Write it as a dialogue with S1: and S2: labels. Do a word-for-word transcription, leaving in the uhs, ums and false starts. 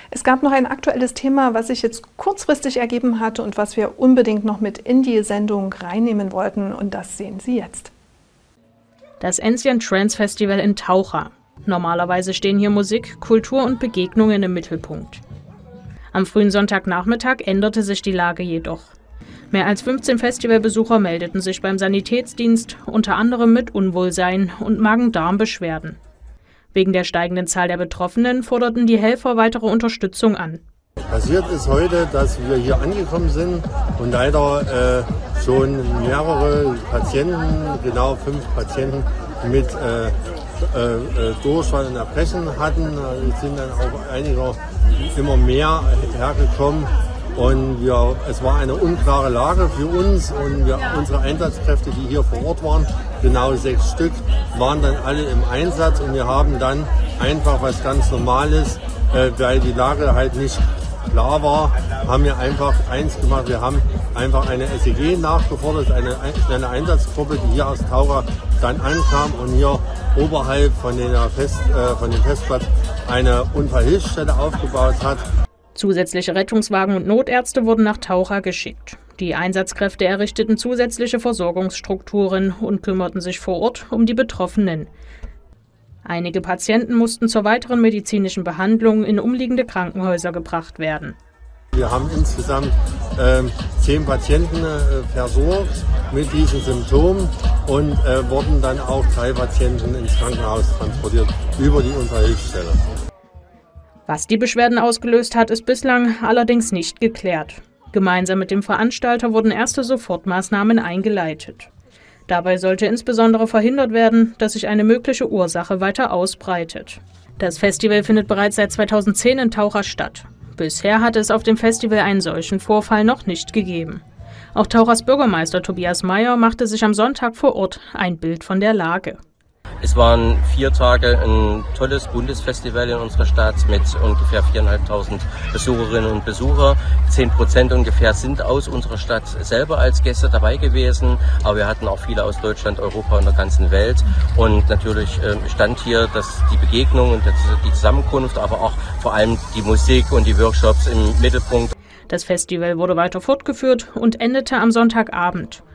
S1: Es gab noch ein aktuelles Thema, was sich jetzt kurzfristig ergeben hatte und was wir unbedingt noch mit in die Sendung reinnehmen wollten. Und das sehen Sie jetzt.
S2: Das Ancient Trance Festival in Taucha. Normalerweise stehen hier Musik, Kultur und Begegnungen im Mittelpunkt. Am frühen Sonntagnachmittag änderte sich die Lage jedoch. Mehr als fünfzehn Festivalbesucher meldeten sich beim Sanitätsdienst, unter anderem mit Unwohlsein und Magen-Darm-Beschwerden. Wegen der steigenden Zahl der Betroffenen forderten die Helfer weitere Unterstützung an.
S3: Passiert ist heute, dass wir hier angekommen sind und leider äh, schon mehrere Patienten, genau fünf Patienten mit äh, äh, Durchfall und Erbrechen hatten. Es sind dann auch einige immer mehr hergekommen. Und wir, es war eine unklare Lage für uns und wir, unsere Einsatzkräfte, die hier vor Ort waren, genau sechs Stück, waren dann alle im Einsatz und wir haben dann einfach was ganz Normales, äh, weil die Lage halt nicht klar war, haben wir einfach eins gemacht, wir haben einfach eine S E G nachgefordert, eine schnelle Einsatzgruppe, die hier aus Taucha dann ankam und hier oberhalb von, den Fest, äh, von dem Festplatz eine Unfallhilfsstelle aufgebaut hat.
S2: Zusätzliche Rettungswagen und Notärzte wurden nach Taucha geschickt. Die Einsatzkräfte errichteten zusätzliche Versorgungsstrukturen und kümmerten sich vor Ort um die Betroffenen. Einige Patienten mussten zur weiteren medizinischen Behandlung in umliegende Krankenhäuser gebracht werden.
S3: Wir haben insgesamt äh, zehn Patienten äh, versorgt mit diesen Symptomen und äh, wurden dann auch drei Patienten ins Krankenhaus transportiert über die Unfallhilfsstelle.
S2: Was die Beschwerden ausgelöst hat, ist bislang allerdings nicht geklärt. Gemeinsam mit dem Veranstalter wurden erste Sofortmaßnahmen eingeleitet. Dabei sollte insbesondere verhindert werden, dass sich eine mögliche Ursache weiter ausbreitet. Das Festival findet bereits seit zweitausendzehn in Taucha statt. Bisher hatte es auf dem Festival einen solchen Vorfall noch nicht gegeben. Auch Tauchas Bürgermeister Tobias Meyer machte sich am Sonntag vor Ort ein Bild von der Lage.
S4: Es waren vier Tage ein tolles Bundesfestival in unserer Stadt mit ungefähr viertausendfünfhundert Besucherinnen und Besucher. Zehn Prozent ungefähr sind aus unserer Stadt selber als Gäste dabei gewesen, aber wir hatten auch viele aus Deutschland, Europa und der ganzen Welt. Und natürlich stand hier dass die Begegnung und die Zusammenkunft, aber auch vor allem die Musik und die Workshops im Mittelpunkt.
S2: Das Festival wurde weiter fortgeführt und endete am Sonntagabend.